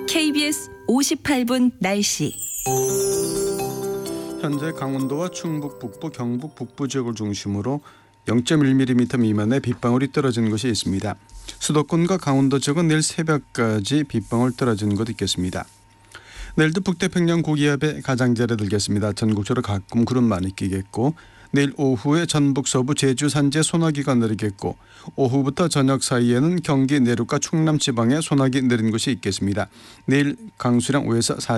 KBS 58분 날씨. 현재 강원도와 충북 북부, 경북 북부 지역을 중심으로 0.1mm 미만의 빗방울이 떨어지는 곳이 있습니다. 수도권과 강원도 지역은 내일 새벽까지 빗방울 떨어지는 곳 있겠습니다. 내일도 북태평양 고기압의 가장자리에 들겠습니다. 전국적으로 가끔 구름 많이 끼겠고, 내일 오후에 전북 서부 제주 산지에 소나기가 내리겠고, 오후부터 저녁 사이에는 경기 내륙과 충남 지방에 소나기 내린 곳이 있겠습니다. 내일 강수량 5에서 40